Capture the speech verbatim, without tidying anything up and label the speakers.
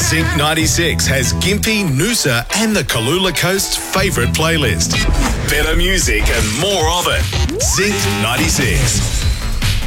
Speaker 1: Zinc ninety-six has Gympie, Noosa and the Kalula Coast's favourite playlist. Better music and more of it. Zinc ninety-six.